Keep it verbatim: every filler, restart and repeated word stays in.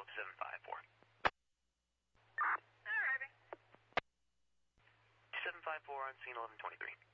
follow up seven five four. Alrighty. seven five four on scene eleven twenty-three.